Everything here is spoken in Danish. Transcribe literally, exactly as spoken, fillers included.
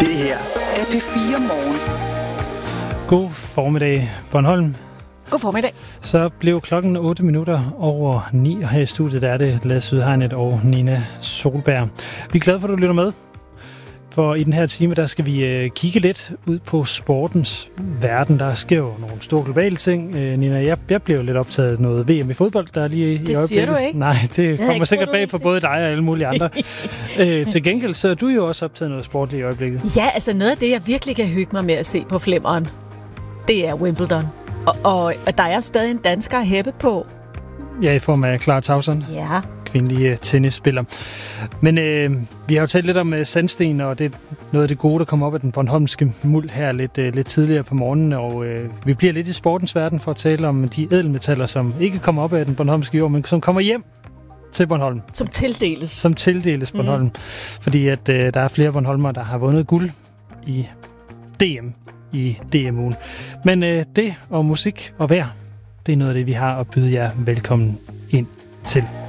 Det her er P fire Morgen. God formiddag, Bornholm. God formiddag. Så blev klokken otte minutter over ni, og her i studiet der er det Lasse Sydhegnet og Nina Solberg. Vi er glade for, at du lytter med. For i den her time, der skal vi øh, kigge lidt ud på sportens verden. Der sker jo nogle store globale ting. Øh, Nina, jeg, jeg blev lidt optaget af noget V M i fodbold, der er lige i øjeblikket. Det siger du ikke? Nej, det kommer ikke, sikkert bag på både dig og alle mulige andre. øh, til gengæld, så er du jo også optaget noget sport lige i øjeblikket. Ja, altså noget af det, jeg virkelig kan hygge mig med at se på flimmeren, det er Wimbledon. Og, og, og der er stadig en dansker at hæppe på. Ja, i form af Clara Tauson. Ja. Kvindelige tennisspiller. Men øh, vi har jo talt lidt om øh, sandsten, og det er noget af det gode, der kommer op af den bornholmske muld her lidt, øh, lidt tidligere på morgenen. Og øh, vi bliver lidt i sportens verden for at tale om de ædelmetaller, som ikke kommer op af den bornholmske jord, men som kommer hjem til Bornholm. Som tildeles. Som tildeles Bornholm. Mm. Fordi at øh, der er flere bornholmere, der har vundet guld i D M i D M-ugen. Men øh, det og musik og vejr, det er noget af det, vi har at byde jer velkommen ind til.